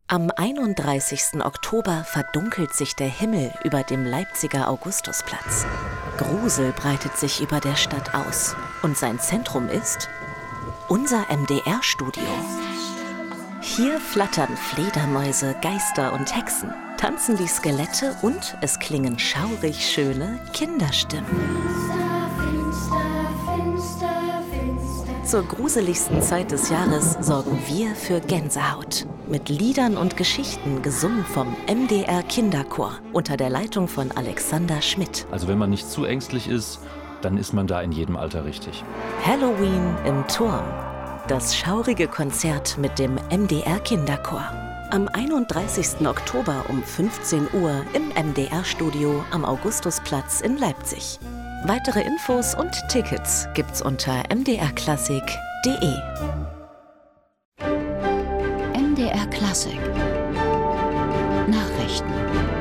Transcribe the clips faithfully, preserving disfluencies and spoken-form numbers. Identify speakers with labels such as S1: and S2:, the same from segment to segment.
S1: Am einunddreißigsten Oktober verdunkelt sich der Himmel über dem Leipziger Augustusplatz. Grusel breitet sich über der Stadt aus. Und sein Zentrum ist unser M D R-Studio. Hier flattern Fledermäuse, Geister und Hexen, tanzen die Skelette und es klingen schaurig schöne Kinderstimmen. Zur gruseligsten Zeit des Jahres sorgen wir für Gänsehaut. Mit Liedern und Geschichten gesungen vom M D R Kinderchor unter der Leitung von Alexander Schmidt.
S2: Also wenn man nicht zu ängstlich ist, dann ist man da in jedem Alter richtig.
S1: Halloween im Turm. Das schaurige Konzert mit dem M D R Kinderchor. Am einunddreißigsten Oktober um fünfzehn Uhr im M D R-Studio am Augustusplatz in Leipzig. Weitere Infos und Tickets gibt's unter m d r klassik punkt d e.
S3: M D R Klassik Nachrichten.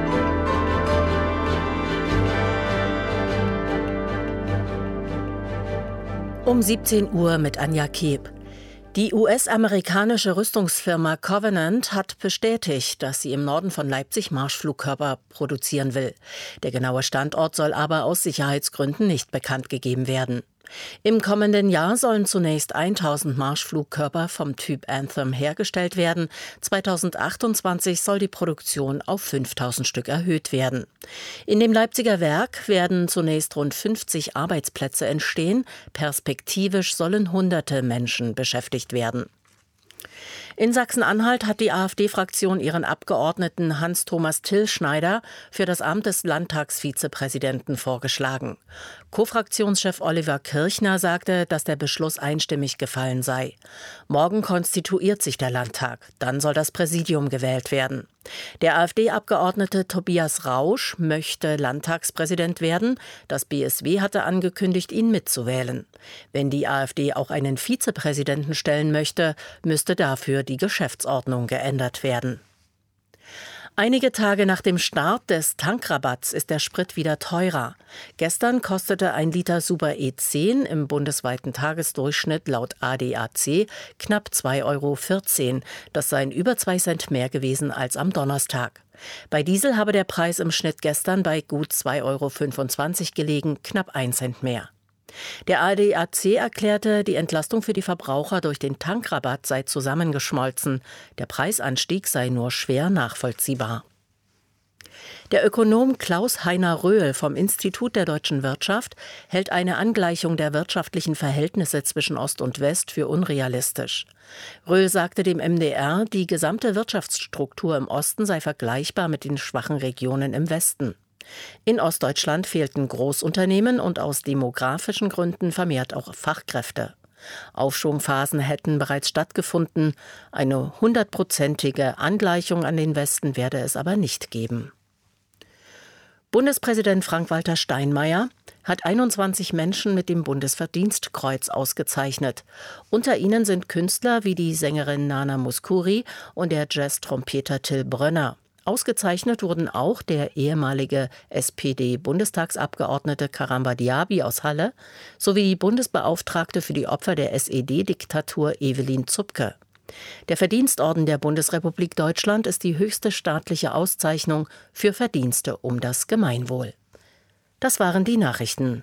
S4: Um siebzehn Uhr mit Anja Keeb. Die U S-amerikanische Rüstungsfirma Covenant hat bestätigt, dass sie im Norden von Leipzig Marschflugkörper produzieren will. Der genaue Standort soll aber aus Sicherheitsgründen nicht bekannt gegeben werden. Im kommenden Jahr sollen zunächst tausend Marschflugkörper vom Typ Anthem hergestellt werden. zweitausendachtundzwanzig soll die Produktion auf fünftausend Stück erhöht werden. In dem Leipziger Werk werden zunächst rund fünfzig Arbeitsplätze entstehen. Perspektivisch sollen hunderte Menschen beschäftigt werden. In Sachsen-Anhalt hat die AfD-Fraktion ihren Abgeordneten Hans-Thomas Tillschneider für das Amt des Landtagsvizepräsidenten vorgeschlagen. Co-Fraktionschef Oliver Kirchner sagte, dass der Beschluss einstimmig gefallen sei. Morgen konstituiert sich der Landtag, dann soll das Präsidium gewählt werden. Der AfD-Abgeordnete Tobias Rausch möchte Landtagspräsident werden. Das B S W hatte angekündigt, ihn mitzuwählen. Wenn die AfD auch einen Vizepräsidenten stellen möchte, müsste dafür die Geschäftsordnung geändert werden. Einige Tage nach dem Start des Tankrabatts ist der Sprit wieder teurer. Gestern kostete ein Liter Super E zehn im bundesweiten Tagesdurchschnitt laut A D A C knapp zwei Euro vierzehn. Das seien über zwei Cent mehr gewesen als am Donnerstag. Bei Diesel habe der Preis im Schnitt gestern bei gut zwei Euro fünfundzwanzig gelegen, knapp ein Cent mehr. Der A D A C erklärte, die Entlastung für die Verbraucher durch den Tankrabatt sei zusammengeschmolzen. Der Preisanstieg sei nur schwer nachvollziehbar. Der Ökonom Klaus-Heiner Röhl vom Institut der deutschen Wirtschaft hält eine Angleichung der wirtschaftlichen Verhältnisse zwischen Ost und West für unrealistisch. Röhl sagte dem M D R, die gesamte Wirtschaftsstruktur im Osten sei vergleichbar mit den schwachen Regionen im Westen. In Ostdeutschland fehlten Großunternehmen und aus demografischen Gründen vermehrt auch Fachkräfte. Aufschwungphasen hätten bereits stattgefunden. Eine hundertprozentige Angleichung an den Westen werde es aber nicht geben. Bundespräsident Frank-Walter Steinmeier hat einundzwanzig Menschen mit dem Bundesverdienstkreuz ausgezeichnet. Unter ihnen sind Künstler wie die Sängerin Nana Mouskouri und der Jazz-Trompeter Till Brönner. Ausgezeichnet wurden auch der ehemalige S P D-Bundestagsabgeordnete Karamba Diaby aus Halle sowie die Bundesbeauftragte für die Opfer der S E D-Diktatur Evelyn Zupke. Der Verdienstorden der Bundesrepublik Deutschland ist die höchste staatliche Auszeichnung für Verdienste um das Gemeinwohl. Das waren die Nachrichten.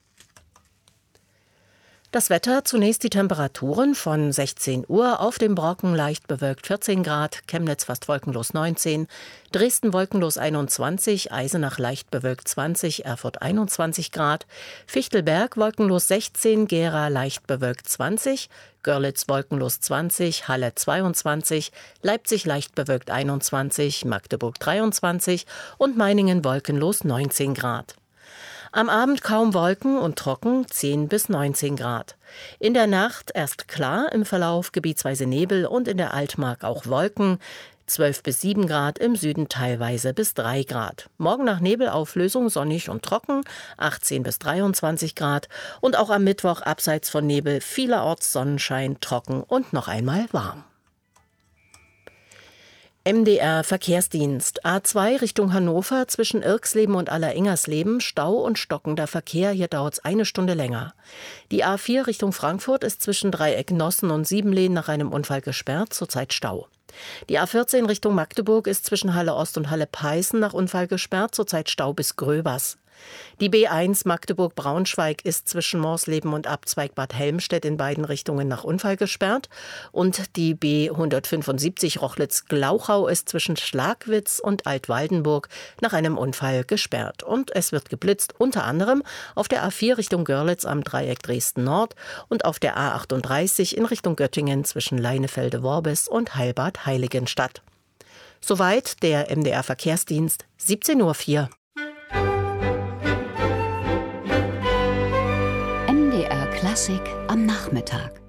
S4: Das Wetter, zunächst die Temperaturen von sechzehn Uhr, auf dem Brocken leicht bewölkt vierzehn Grad, Chemnitz fast wolkenlos neunzehn, Dresden wolkenlos einundzwanzig, Eisenach leicht bewölkt zwanzig, Erfurt einundzwanzig Grad, Fichtelberg wolkenlos sechzehn, Gera leicht bewölkt zwanzig, Görlitz wolkenlos zwanzig, Halle zweiundzwanzig, Leipzig leicht bewölkt einundzwanzig, Magdeburg dreiundzwanzig und Meiningen wolkenlos neunzehn Grad. Am Abend kaum Wolken und trocken, zehn bis neunzehn Grad. In der Nacht erst klar, im Verlauf gebietsweise Nebel und in der Altmark auch Wolken, zwölf bis sieben Grad, im Süden teilweise bis drei Grad. Morgen nach Nebelauflösung sonnig und trocken, achtzehn bis dreiundzwanzig Grad. Und auch am Mittwoch abseits von Nebel vielerorts Sonnenschein, trocken und noch einmal warm. M D R Verkehrsdienst. A zwei Richtung Hannover zwischen Irksleben und Alleringers-Leben. Stau und stockender Verkehr. Hier dauert es eine Stunde länger. Die A vier Richtung Frankfurt ist zwischen Dreieck Nossen und Siebenlehn nach einem Unfall gesperrt. Zurzeit Stau. Die A vierzehn Richtung Magdeburg ist zwischen Halle Ost und Halle Peißen nach Unfall gesperrt, zurzeit Stau bis Gröbers. Die B eins Magdeburg-Braunschweig ist zwischen Morsleben und Abzweig Bad Helmstedt in beiden Richtungen nach Unfall gesperrt. Und die B hundertfünfundsiebzig Rochlitz-Glauchau ist zwischen Schlagwitz und Altwaldenburg nach einem Unfall gesperrt. Und es wird geblitzt, unter anderem auf der A vier Richtung Görlitz am Dreieck Dresden-Nord und auf der A achtunddreißig in Richtung Göttingen zwischen Leinefelde-Worbis und Heilbad-Heiligenstadt. Soweit der M D R-Verkehrsdienst, siebzehn Uhr vier.
S3: M D R Klassik am Nachmittag.